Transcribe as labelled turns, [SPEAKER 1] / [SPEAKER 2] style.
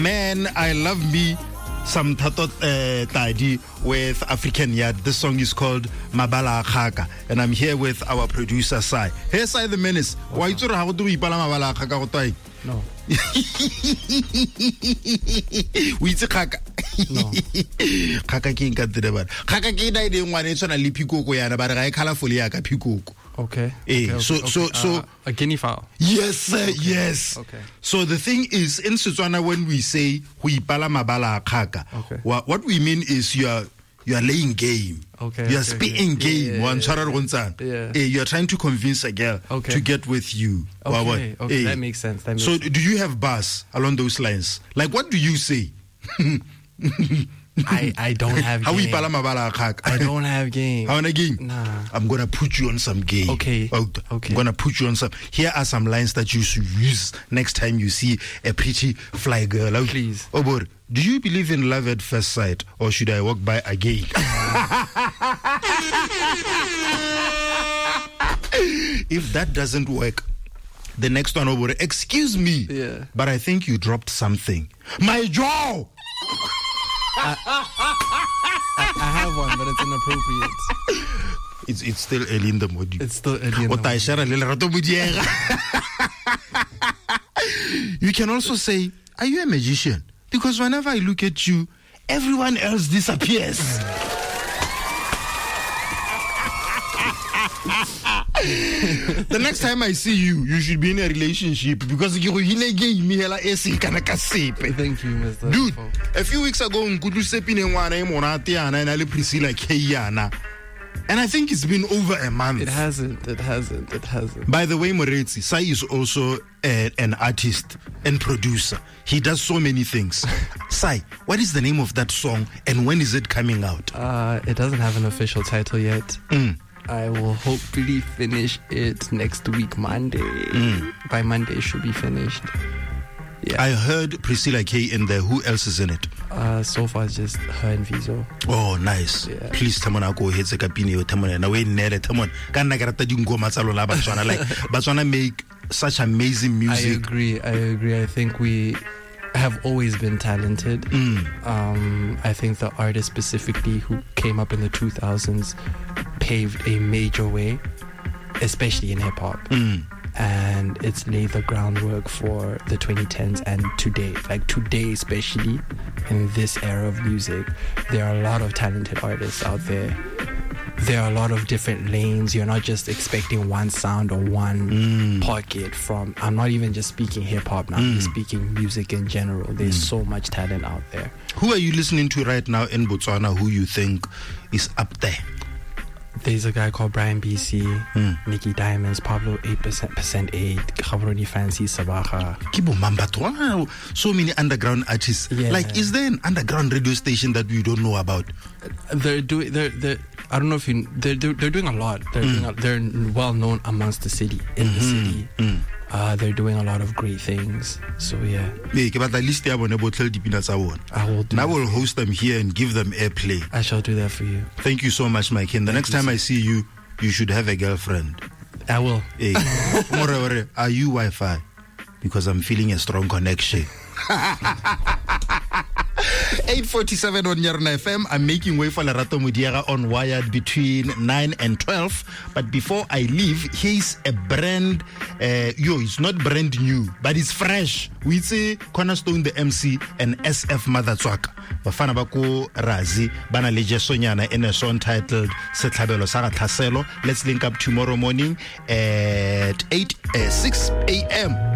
[SPEAKER 1] Man, I love me some Tato Tadi with African Yard. This song is called Mabala Khaka, and I'm here with our producer Sai. Hey Sai the Menace, why you how do we pala Mabala Khaka?
[SPEAKER 2] No.
[SPEAKER 1] We Khaka.
[SPEAKER 2] No.
[SPEAKER 1] Khaka king kat the bar. Khaka king I didn't want it on a lipiko yana, but I colorful yaka piko.
[SPEAKER 2] Okay.
[SPEAKER 1] So
[SPEAKER 2] a guinea fowl.
[SPEAKER 1] Yes, sir, yes.
[SPEAKER 2] Okay.
[SPEAKER 1] So the thing is, in Setswana, when we say hui pala mabala khaka,
[SPEAKER 2] okay,
[SPEAKER 1] what we mean is you are laying game.
[SPEAKER 2] Okay.
[SPEAKER 1] You are spitting game.
[SPEAKER 2] Yeah.
[SPEAKER 1] You are trying to convince a girl to get with you.
[SPEAKER 2] Okay. Okay. That makes sense.
[SPEAKER 1] So do you have bars along those lines? Like what do you say?
[SPEAKER 2] I don't have game.
[SPEAKER 1] I
[SPEAKER 2] don't have game.
[SPEAKER 1] How on a game?
[SPEAKER 2] Nah.
[SPEAKER 1] I'm gonna put you on some game.
[SPEAKER 2] Okay.
[SPEAKER 1] I'm gonna put you on some. Here are some lines that you should use next time you see a pretty fly girl.
[SPEAKER 2] Please.
[SPEAKER 1] Oh, boy. Do you believe in love at first sight, or should I walk by again? If that doesn't work, the next one over. Excuse me.
[SPEAKER 2] Yeah.
[SPEAKER 1] But I think you dropped something. My jaw.
[SPEAKER 2] I have one, but it's inappropriate.
[SPEAKER 1] It's still early in the morning.
[SPEAKER 2] It's still early in the morning.
[SPEAKER 1] You can also say, are you a magician? Because whenever I look at you, everyone else disappears. The next time I see you, you should be in a relationship because you
[SPEAKER 2] Thank you, Mr.
[SPEAKER 1] Dude, a few weeks ago, Priscilla Keyana. And I think it's been over a month.
[SPEAKER 2] It hasn't.
[SPEAKER 1] By the way, Moretsi, Sai is also an artist and producer. He does so many things. Sai, what is the name of that song and when is it coming out?
[SPEAKER 2] It doesn't have an official title yet. I will hopefully finish it next week, Monday. By Monday, it should be finished. Yeah.
[SPEAKER 1] I heard Priscilla K in there. Who else is in it?
[SPEAKER 2] So far, it's just her and Vizo.
[SPEAKER 1] Oh, nice.
[SPEAKER 2] Yeah.
[SPEAKER 1] Please, Tamona, go ahead. Like, Batswana make such amazing music.
[SPEAKER 2] I agree. I think we have always been talented. I think the artists specifically who came up in the 2000s paved a major way, especially in hip-hop. And it's laid the groundwork for the 2010s and today. Like today, especially in this era of music, there are a lot of talented artists out there. There are a lot of different lanes. You're not just expecting one sound or one pocket from. I'm not even just speaking hip-hop now. I'm speaking music in general. There's so much talent out there.
[SPEAKER 1] Who are you listening to right now in Botswana who you think is up there?
[SPEAKER 2] There's a guy called Brian BC, Nicky Diamonds, Pablo 8%, 8, Gaborone Fancy, Sabaha.
[SPEAKER 1] Kibo Mambato. Wow. So many underground artists.
[SPEAKER 2] Yeah.
[SPEAKER 1] Like, is there an underground radio station that we don't know about?
[SPEAKER 2] They're I don't know if you. They're doing a lot. They're well known amongst the city, in the city. They're doing a lot of great things. So yeah.
[SPEAKER 1] I
[SPEAKER 2] will do.
[SPEAKER 1] I will host them here and give them airplay.
[SPEAKER 2] I shall do that for you.
[SPEAKER 1] Thank you so much, my kin. The next time I see you, you should have a girlfriend.
[SPEAKER 2] I will.
[SPEAKER 1] Hey. Are you Wi-Fi? Because I'm feeling a strong connection. 8:47 on Nyarna FM. I'm making way for Lerato Mudiega on Wired between 9 and 12. But before I leave, here's a brand. It's not brand new, but it's fresh. We say Cornerstone the MC and SF Mother Tswaka. Bafana bako Razi bana leje sonyana in a song titled Setlhabelo sa Tlhaselo. Let's link up tomorrow morning at 6 a.m.